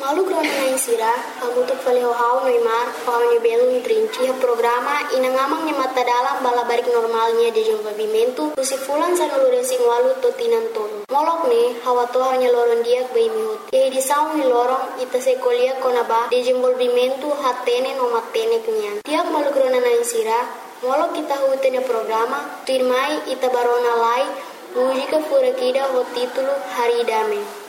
Malu grona na insira, hamutuk falehau Neymar, paunya belum trinci programa inangamang nya mata dalam bala barik normalnya de desenvolvimento, kusi fulan sa nuluresing walu totinan tolo. Molok ne, hawa toha nya loron diak bai mihut. Yai di saung ni lorong ita sekolia konaba desenvolvimento hatene no matene kenyan. Tiak malu grona na insira, molok kita hutenya programa, firmai ita barona lai, mujika fura kida ho titulo hari dame.